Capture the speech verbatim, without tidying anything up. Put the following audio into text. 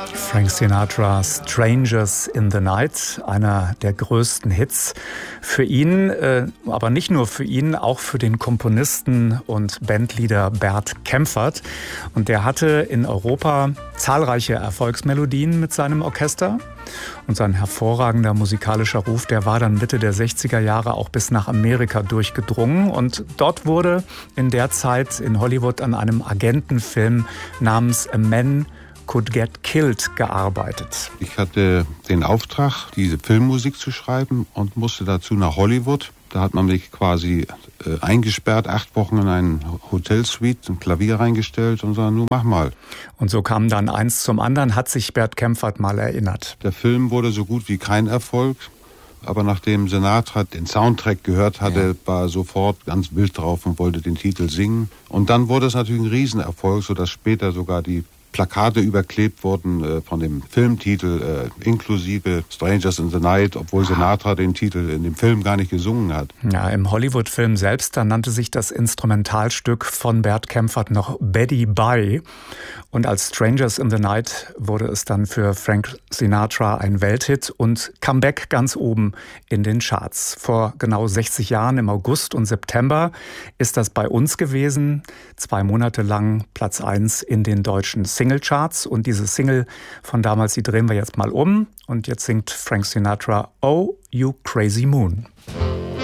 Frank Sinatra, Strangers in the Night, einer der größten Hits für ihn, äh, aber nicht nur für ihn, auch für den Komponisten und Bandleader Bert Kaempfert. Und der hatte in Europa zahlreiche Erfolgsmelodien mit seinem Orchester. Und sein hervorragender musikalischer Ruf, der war dann Mitte der sechziger Jahre auch bis nach Amerika durchgedrungen. Und dort wurde in der Zeit in Hollywood an einem Agentenfilm namens A Man Could Get Killed gearbeitet. Ich hatte den Auftrag, diese Filmmusik zu schreiben und musste dazu nach Hollywood. Da hat man mich quasi äh, eingesperrt, acht Wochen in eine Hotelsuite, ein Klavier reingestellt und gesagt, nun mach mal. Und so kam dann eins zum anderen, hat sich Bert Kaempfert mal erinnert. Der Film wurde so gut wie kein Erfolg. Aber nachdem Sinatra den Soundtrack gehört hatte, ja. war er sofort ganz wild drauf und wollte den Titel singen. Und dann wurde es natürlich ein Riesenerfolg, sodass später sogar die Plakate überklebt wurden äh, von dem Filmtitel, äh, inklusive Strangers in the Night, obwohl Sinatra den Titel in dem Film gar nicht gesungen hat. Ja, im Hollywood-Film selbst, da nannte sich das Instrumentalstück von Bert Kaempfert noch Betty Bye. Und als Strangers in the Night wurde es dann für Frank Sinatra ein Welthit und Comeback ganz oben in den Charts. Vor genau sechzig Jahren, im August und September, ist das bei uns gewesen. Zwei Monate lang Platz eins in den deutschen Singlecharts. Und diese Single von damals, die drehen wir jetzt mal um. Und jetzt singt Frank Sinatra Oh, You Crazy Moon.